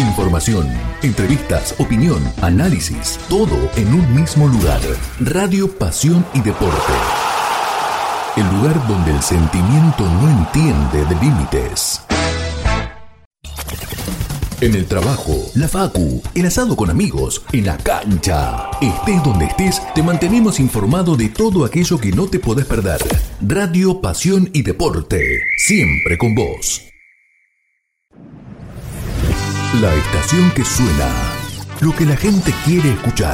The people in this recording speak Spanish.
Información, entrevistas, opinión, análisis, todo en un mismo lugar. Radio Pasión y Deporte. El lugar donde el sentimiento no entiende de límites. En el trabajo, la facu, el asado con amigos, en la cancha. Estés donde estés, te mantenemos informado de todo aquello que no te podés perder. Radio Pasión y Deporte, siempre con vos. La estación que suena, lo que la gente quiere escuchar.